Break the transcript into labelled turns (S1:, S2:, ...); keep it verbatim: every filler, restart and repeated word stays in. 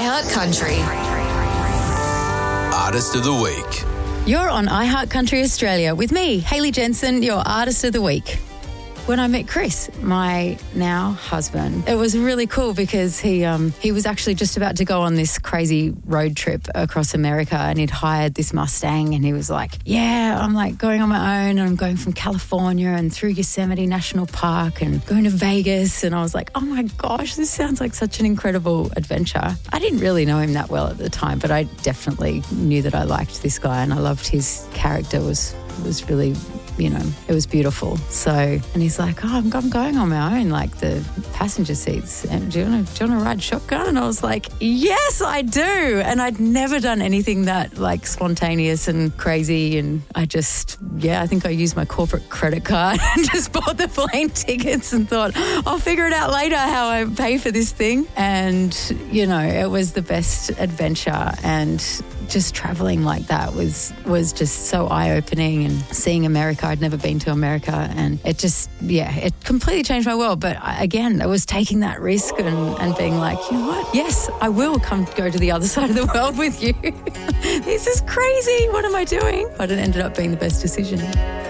S1: iHeart Country.
S2: Artist of the Week.
S3: You're on iHeart Country Australia with me, Hayley Jensen, your Artist of the Week. When I met Chris, my now husband, it was really cool because he um, he was actually just about to go on this crazy road trip across America, and he'd hired this Mustang, and he was like, yeah, I'm like going on my own, and I'm going from California and through Yosemite National Park and going to Vegas. And I was like, oh my gosh, this sounds like such an incredible adventure. I didn't really know him that well at the time, but I definitely knew that I liked this guy and I loved his character. Was was really, you know, it was beautiful. So, and he's like, oh, I'm, I'm going on my own, like the passenger seats. And do you want to, do you want to ride shotgun? And I was like, yes, I do. And I'd never done anything that like spontaneous and crazy. And I just, yeah, I think I used my corporate credit card and just bought the plane tickets and thought, I'll figure it out later how I pay for this thing. And, you know, it was the best adventure, and just traveling like that was was just so eye-opening, and seeing America. I'd never been to America, and it just, yeah, it completely changed my world. But I, again, it was taking that risk and, and being like, you know what? Yes, I will come go to the other side of the world with you. This is crazy. What am I doing? But it ended up being the best decision.